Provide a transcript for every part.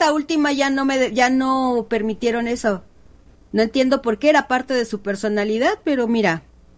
esta última ya no permitieron eso. No entiendo por qué, era parte de su personalidad, pero mira,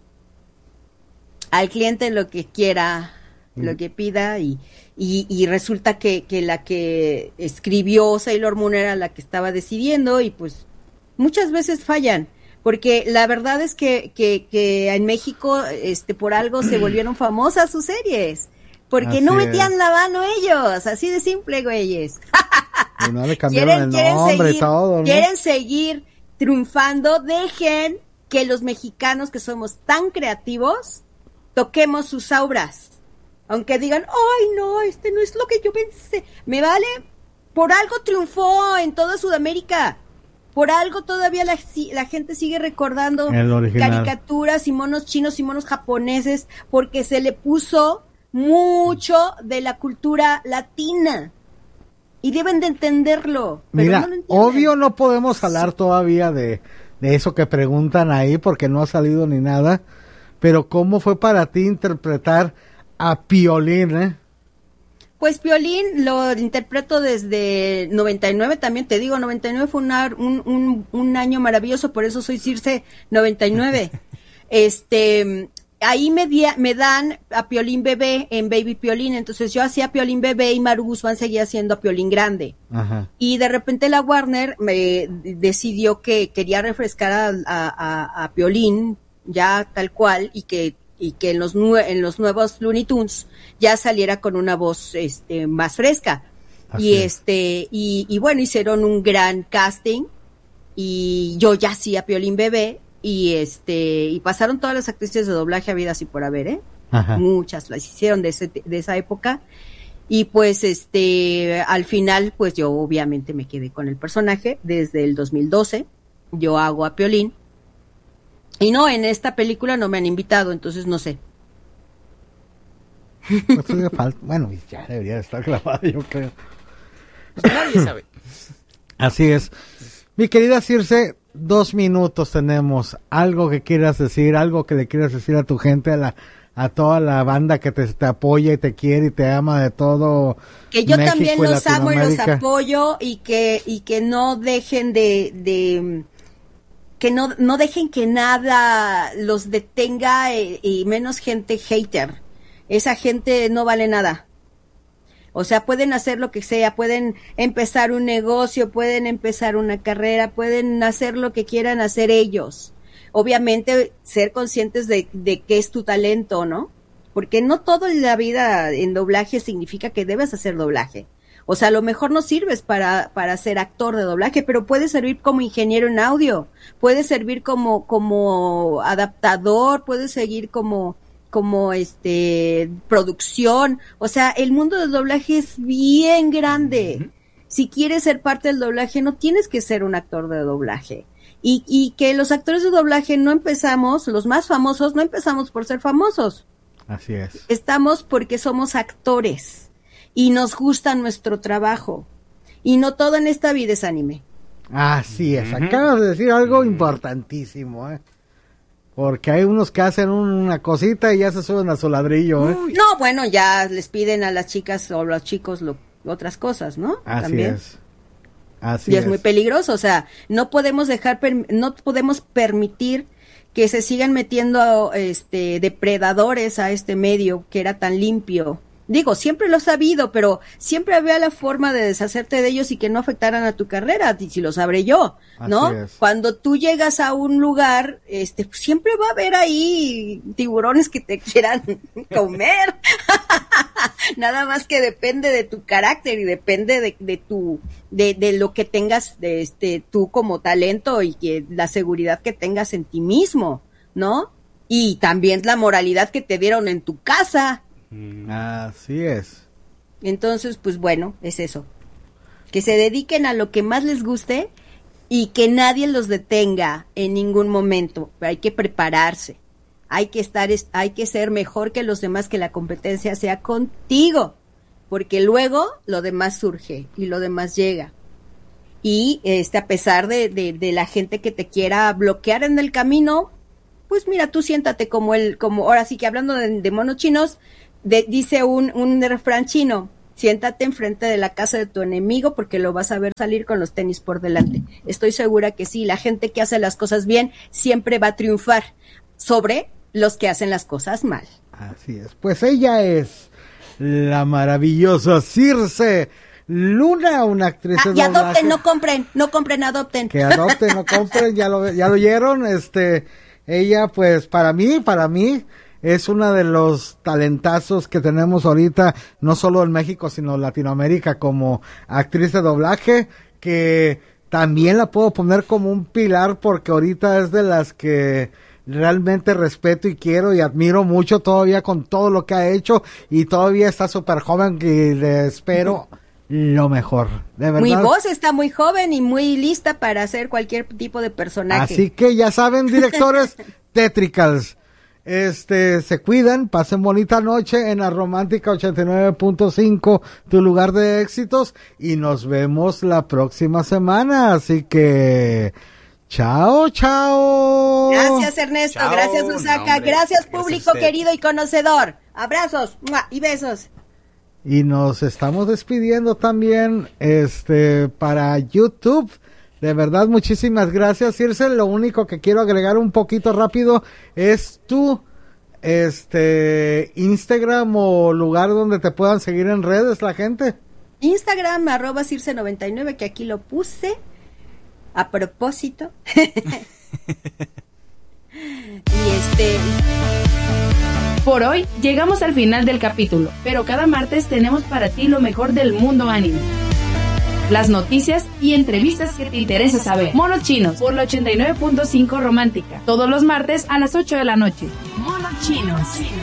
al cliente lo que quiera, lo que pida, y resulta que la que escribió Sailor Moon era la que estaba decidiendo, y pues muchas veces fallan, porque la verdad es que en México por algo se volvieron famosas sus series, porque no metían la mano ellos, así de simple, güeyes. Y no le cambiaron el nombre y todo, ¿no? Quieren seguir triunfando, dejen que los mexicanos que somos tan creativos toquemos sus auras, aunque digan, ay no, no es lo que yo pensé, me vale, por algo triunfó en toda Sudamérica, por algo todavía la gente sigue recordando caricaturas y monos chinos y monos japoneses, porque se le puso mucho de la cultura latina. Y deben de entenderlo. Pero mira, no lo obvio no podemos hablar todavía de eso que preguntan ahí, porque no ha salido ni nada. Pero ¿cómo fue para ti interpretar a Piolín, Pues Piolín lo interpreto desde 99, también te digo, 99 fue un año maravilloso, por eso soy Circe 99. Ahí me dan a Piolín bebé en Baby Piolín, entonces yo hacía Piolín bebé y Maru Guzmán seguía haciendo a Piolín grande. Ajá. Y de repente la Warner me decidió que quería refrescar a Piolín ya tal cual, y que en los nuevos Looney Tunes ya saliera con una voz más fresca. Y bueno, hicieron un gran casting y yo ya hacía Piolín bebé. Y pasaron todas las actrices de doblaje habidas y por haber, Ajá. Muchas las hicieron de esa época, y pues al final pues yo obviamente me quedé con el personaje. Desde el 2012 yo hago a Piolín, y no, en esta película no me han invitado, entonces no sé. Bueno, ya debería estar grabado, yo creo. Pues nadie sabe. Así es. Mi querida Circe, 2 minutos tenemos. Algo que quieras decir, algo que le quieras decir a tu gente, a toda la banda que te apoya y te quiere y te ama de todo. Que yo México también los amo y los apoyo, y que no dejen que no dejen que nada los detenga, y menos gente hater. Esa gente no vale nada. O sea, pueden hacer lo que sea, pueden empezar un negocio, pueden empezar una carrera, pueden hacer lo que quieran hacer ellos. Obviamente, ser conscientes de qué es tu talento, ¿no? Porque no todo en la vida en doblaje significa que debes hacer doblaje. O sea, a lo mejor no sirves para ser actor de doblaje, pero puedes servir como ingeniero en audio, puedes servir como adaptador, puedes seguir como producción. O sea, el mundo del doblaje es bien grande. Uh-huh. Si quieres ser parte del doblaje, no tienes que ser un actor de doblaje. Y que los actores de doblaje no empezamos, los más famosos, no empezamos por ser famosos. Así es. Estamos porque somos actores y nos gusta nuestro trabajo. Y no todo en esta vida es anime. Así es. Acabas de decir algo importantísimo, Porque hay unos que hacen una cosita y ya se suben a su ladrillo, No, bueno, ya les piden a las chicas o a los chicos otras cosas, ¿no? Así también. Es. Así y es muy peligroso, o sea, no podemos permitir que se sigan metiendo depredadores a este medio que era tan limpio. Digo, siempre lo he sabido, pero siempre había la forma de deshacerte de ellos y que no afectaran a tu carrera, si lo sabré yo, ¿no? Cuando tú llegas a un lugar, siempre va a haber ahí tiburones que te quieran comer. Nada más que depende de tu carácter y depende de lo que tengas, tú como talento, y que la seguridad que tengas en ti mismo, ¿no? Y también la moralidad que te dieron en tu casa. Así es. Entonces, pues bueno, es eso. Que se dediquen a lo que más les guste y que nadie los detenga en ningún momento. Pero hay que prepararse. Hay que ser mejor que los demás, que la competencia sea contigo. Porque luego lo demás surge y lo demás llega. Y a pesar de la gente que te quiera bloquear en el camino, pues mira, tú siéntate como ahora sí que hablando de monos chinos, dice un refrán chino, Siéntate enfrente de la casa de tu enemigo porque lo vas a ver salir con los tenis por delante. Estoy segura que sí, la gente que hace las cosas bien siempre va a triunfar sobre los que hacen las cosas mal. Así es, pues ella es la maravillosa Circe Luna, una actriz de y adopten, doblaje. no compren, adopten. Que adopten, no compren, ya lo oyeron, ella pues para mí es una de los talentazos que tenemos ahorita, no solo en México, sino en Latinoamérica como actriz de doblaje, que también la puedo poner como un pilar porque ahorita es de las que realmente respeto y quiero y admiro mucho todavía con todo lo que ha hecho y todavía está súper joven y le espero lo mejor, de verdad. Mi voz está muy joven y muy lista para hacer cualquier tipo de personaje. Así que ya saben, directores Theatricals, se cuidan, pasen bonita noche en la Romántica 89.5, tu lugar de éxitos, y nos vemos la próxima semana, así que chao. Gracias, Ernesto, chao, gracias, Osaka, gracias público querido y conocedor, abrazos y besos. Y nos estamos despidiendo también, para YouTube. De verdad, muchísimas gracias, Circe. Lo único que quiero agregar un poquito rápido es tu, Instagram o lugar donde te puedan seguir en redes la gente. Instagram, @Circe99, que aquí lo puse a propósito. Por hoy llegamos al final del capítulo, pero cada martes tenemos para ti lo mejor del mundo anime. Las noticias y entrevistas que te interesa saber. Monos Chinos por la 89.5 Romántica. Todos los martes a las 8 de la noche. Monos Chinos.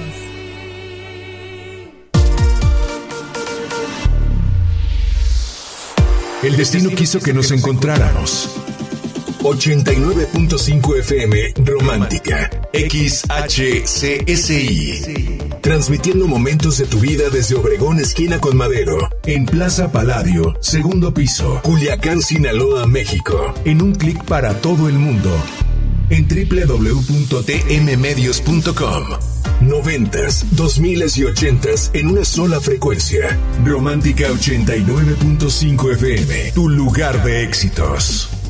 El destino quiso que nos encontráramos. 89.5 FM Romántica. XHCSI. Transmitiendo momentos de tu vida desde Obregón, esquina con Madero. En Plaza Palladio, segundo piso, Culiacán, Sinaloa, México. En un clic para todo el mundo. En www.tmmedios.com. 90s, 2000s y 80s en una sola frecuencia. Romántica 89.5 FM. Tu lugar de éxitos.